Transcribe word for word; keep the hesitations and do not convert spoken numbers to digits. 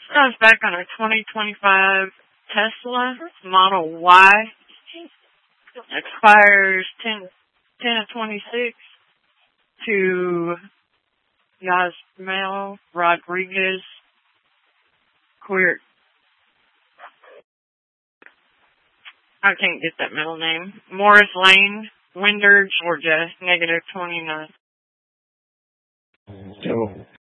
Comes back on a twenty twenty-five Tesla Model Y. Expires ten of twenty-six to Yasmel Rodriguez, queer. I can't get that middle name. Morris Lane, Winder, Georgia, negative twenty-nine. So